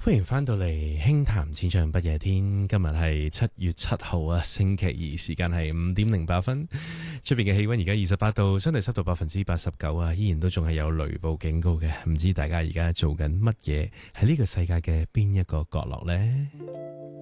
歡迎翻到嚟輕談淺唱不夜天，今日係7月7號啊，星期二，時間係5:08。出邊嘅氣溫而家28度，相對濕度89%啊，依然都仲係有雷暴警告嘅。唔知大家而家做緊乜嘢？喺呢個世界嘅邊一個角落呢？